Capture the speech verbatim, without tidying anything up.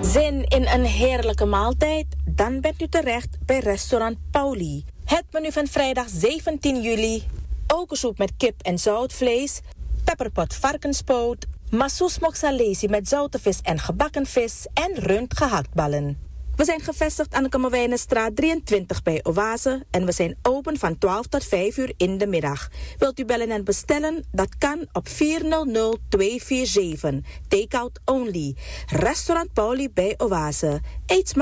Zin in een heerlijke maaltijd? Dan bent u terecht bij restaurant Pauli. Het menu van vrijdag zeventien juli. Okensoep met kip en zoutvlees. Pepperpot varkenspoot. Massoes moxalesi met zoute vis en gebakken vis. En rund gehaktballen. We zijn gevestigd aan de Kammerwijnenstraat drieëntwintig bij Oase. En we zijn open van twaalf tot vijf uur in de middag. Wilt u bellen en bestellen? Dat kan op vier nul nul twee vier zeven. Takeout only. Restaurant Pauli bij Oase. Eet smakelijk.